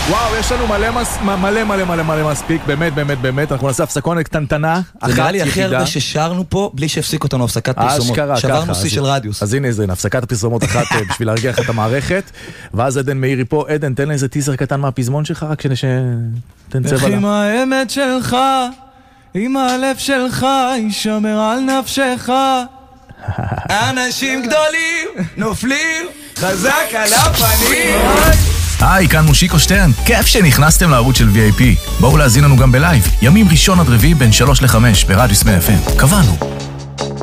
וואו, יש לנו מלא מספיק, באמת, אנחנו נעשה הפסקונת קטנטנה. זה נראה לי הכי הרבה ששרנו פה, בלי שהפסיק אותנו הפסקת פרסומות. שברנו שיא של רדיוס. אז הנה, הפסקת הפרסומות אחת בשביל להרגיע לך את המערכת, ואז עדן מאירי פה. עדן, תן לי איזה טיזר קטן מהפזמון שלך, רק שתן צבע לה. איך עם האמת שלך, עם הלב שלך, יישמר על נפשך. אנשים גדולים נופלים חזק על הפנים. היי, כאן מושיקו שטרן, כיף שנכנסתם לערוץ של VIP. בואו להזין לנו גם בלייב, ימים ראשון עד רביעי בין 3 ל-5 ברדיוס 100 FM. קבענו.